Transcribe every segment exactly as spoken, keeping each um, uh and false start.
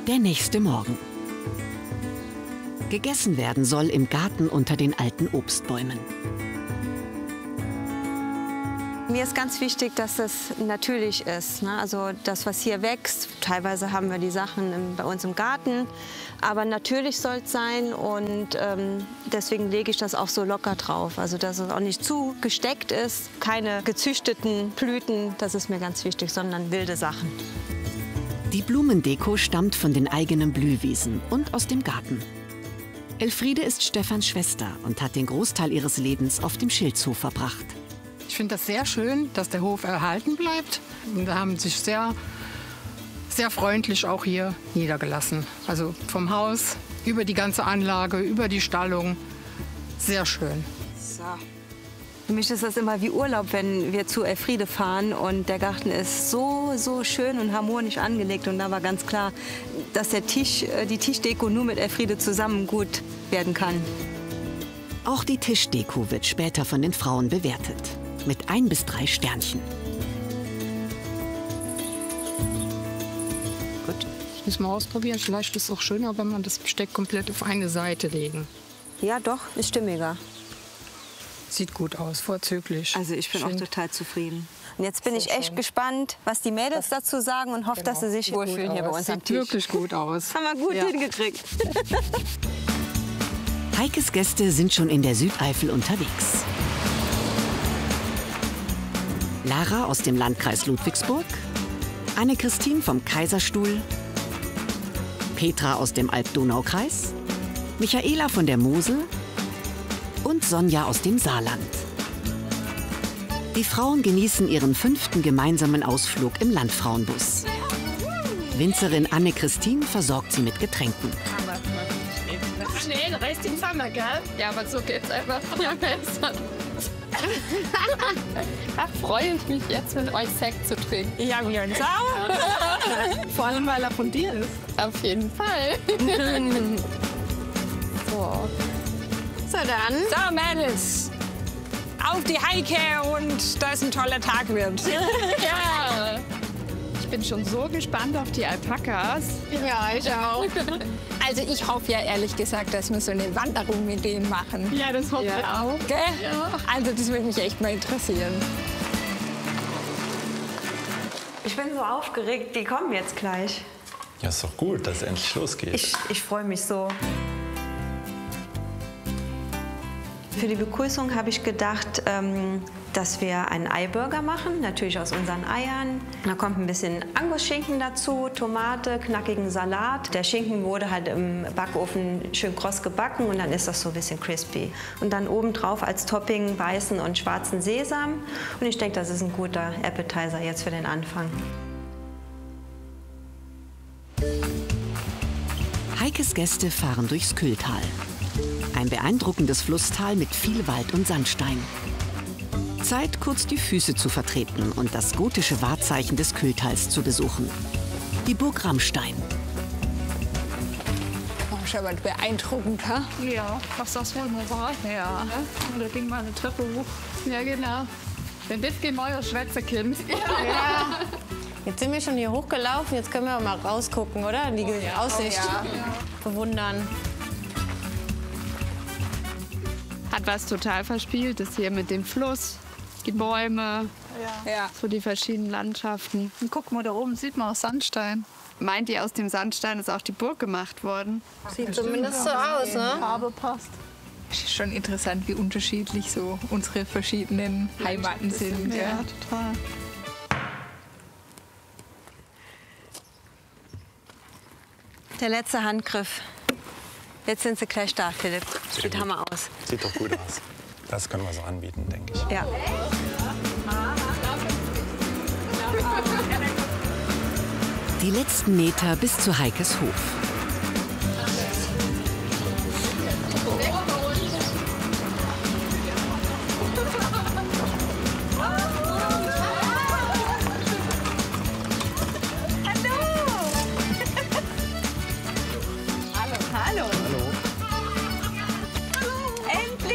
Der nächste Morgen. Gegessen werden soll im Garten unter den alten Obstbäumen. Mir ist ganz wichtig, dass es natürlich ist, ne? Also das, was hier wächst. Teilweise haben wir die Sachen im, bei uns im Garten. Aber natürlich soll es sein und ähm, deswegen lege ich das auch so locker drauf. Also dass es auch nicht zu gesteckt ist, keine gezüchteten Blüten, das ist mir ganz wichtig, sondern wilde Sachen. Die Blumendeko stammt von den eigenen Blühwiesen und aus dem Garten. Elfriede ist Stefans Schwester und hat den Großteil ihres Lebens auf dem Schildshof verbracht. Ich finde das sehr schön, dass der Hof erhalten bleibt. Und da haben sich sehr, sehr freundlich auch hier niedergelassen. Also vom Haus über die ganze Anlage, über die Stallung. Sehr schön. So. Für mich ist das immer wie Urlaub, wenn wir zu Elfriede fahren. Und der Garten ist so, so schön und harmonisch angelegt. Und da war ganz klar, dass der Tisch, die Tischdeko nur mit Elfriede zusammen gut werden kann. Auch die Tischdeko wird später von den Frauen bewertet. Mit ein bis drei Sternchen. Gut, ich muss mal ausprobieren. Vielleicht ist es auch schöner, wenn man das Besteck komplett auf eine Seite legen. Ja, doch, ist stimmiger. Sieht gut aus, vorzüglich. Also ich bin Schön. auch total zufrieden. Und jetzt bin Sehr ich echt schön. gespannt, was die Mädels dazu sagen und hoffe, Genau. dass sie sich wohlfühlen hier bei uns am Sieht Tisch. wirklich gut aus. Haben wir gut Ja. hingekriegt. Heikes Gäste sind schon in der Südeifel unterwegs. Lara aus dem Landkreis Ludwigsburg, Anne-Christine vom Kaiserstuhl, Petra aus dem Alb-Donau-Kreis, Michaela von der Mosel und Sonja aus dem Saarland. Die Frauen genießen ihren fünften gemeinsamen Ausflug im Landfrauenbus. Winzerin Anne-Christine versorgt sie mit Getränken. Schnell, reißt den Sommer, gell? Ja, aber so geht's einfach ja besser. Da freue ich mich jetzt, mit euch Sekt zu trinken. Ja, wir uns auch. Vor allem, weil er von dir ist. Auf jeden Fall. So. So, dann. So, Mädels. Auf die Heike und dass ein toller Tag wird. Ja. Ich bin schon so gespannt auf die Alpakas. Ja, ich auch. Also ich hoffe ja ehrlich gesagt, dass wir so eine Wanderung mit denen machen. Ja, das hoffe ich auch. Gell? Ja. Also das würde mich echt mal interessieren. Ich bin so aufgeregt, die kommen jetzt gleich. Ja, ist doch gut, dass es endlich losgeht. Ich, ich freue mich so. Für die Begrüßung habe ich gedacht, ähm, dass wir einen Eiburger machen, natürlich aus unseren Eiern. Da kommt ein bisschen Angus-Schinken dazu, Tomate, knackigen Salat. Der Schinken wurde halt im Backofen schön kross gebacken und dann ist das so ein bisschen crispy. Und dann obendrauf als Topping weißen und schwarzen Sesam. Und ich denke, das ist ein guter Appetizer jetzt für den Anfang. Heikes Gäste fahren durchs Kühltal. Ein beeindruckendes Flusstal mit viel Wald und Sandstein. Zeit, kurz die Füße zu vertreten und das gotische Wahrzeichen des Kühltals zu besuchen. Die Burg Rammstein. Oh, schon mal beeindruckend, ha? Ja, was das wohl mal war. Ja. Da ging mal eine Treppe hoch. Ja, genau. Wenn das geht, mal Schwätzerkind. Ja. Jetzt sind wir schon hier hochgelaufen, jetzt können wir mal rausgucken, oder? Die Aussicht bewundern. Hat was total Verspieltes hier mit dem Fluss, die Bäume, Ja. so die verschiedenen Landschaften. Und guck mal, da oben sieht man auch Sandstein. Meint ihr, aus dem Sandstein ist auch die Burg gemacht worden? Sieht zumindest so aus, ne? Farbe passt. Es ist schon interessant, wie unterschiedlich so unsere verschiedenen Heimaten sind. Ja, Ja. total. Der letzte Handgriff. Jetzt sind sie gleich da, Philipp. Sieht Hammer aus. Sieht doch gut aus. Das können wir so anbieten, denke ich. Ja. Die letzten Meter bis zu Heikes Hof. Hallo.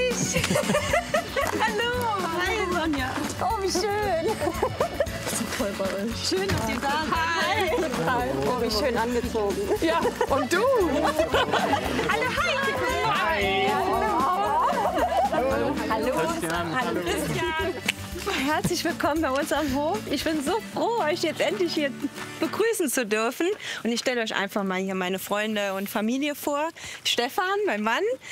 Endlich. Hallo. Hi, Sonja. Oh, wie schön. Sieht voll bei euch. Schön, dass Sie da sind. Hi. Hi. Oh, wie schön angezogen. Ja, und du? Alle hi. Hi. Hallo. Hallo. Christian. Hallo Christian. Herzlich willkommen bei uns am Hof. Ich bin so froh, euch jetzt endlich hier begrüßen zu dürfen. Und ich stelle euch einfach mal hier meine Freunde und Familie vor. Stefan, mein Mann,